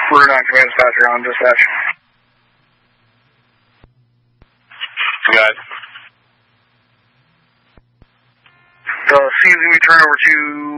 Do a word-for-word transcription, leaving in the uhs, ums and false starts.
Route nine Command Dispatcher on dispatch. Guys. The scene's going to be turned over to